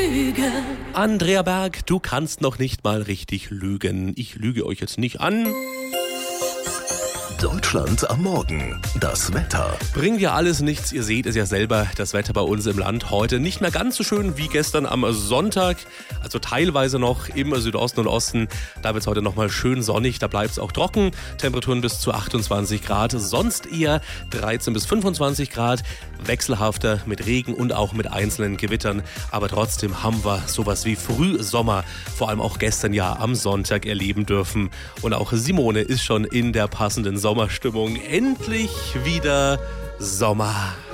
Lüge. Andrea Berg, du kannst noch nicht mal richtig lügen. Ich lüge euch jetzt nicht an. Deutschland am Morgen. Das Wetter. Bringt ja alles nichts. Ihr seht es ja selber, das Wetter bei uns im Land heute nicht mehr ganz so schön wie gestern am Sonntag. Also teilweise noch im Südosten und Osten. Da wird es heute nochmal schön sonnig. Da bleibt es auch trocken. Temperaturen bis zu 28 Grad. Sonst eher 13 bis 25 Grad. Wechselhafter mit Regen und auch mit einzelnen Gewittern. Aber trotzdem haben wir sowas wie Frühsommer. Vor allem auch gestern ja am Sonntag erleben dürfen. Und auch Simone ist schon in der passenden Sommerstimmung. Endlich wieder Sommer.